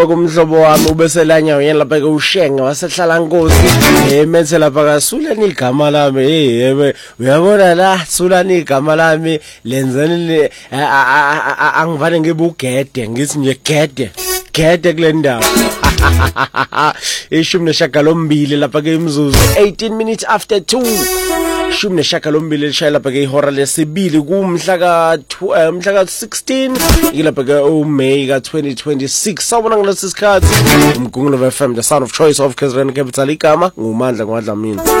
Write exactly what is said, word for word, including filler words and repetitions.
kumhlobo wami ubeselanya uyena lapha ke ushenga wasehlala Nkosi emethe lapha kaSulani igama lami hey uyabona la Sulani igama lami lenzeni angivane ngibugede ngithi nje gede gede kule ndawo ishumi neshagalombili lapha ke imzuzu eighteen minutes after two ishumi neshagalombili lishaya lapha ke ihora lesibili kumhla ka mhla ka sixteen ilapha ke uMay ka twenty twenty-six sawubona ngalesi sikhathi umgungulo F M the sound of choice of K Z N capital igama ngumandla ngwadla mina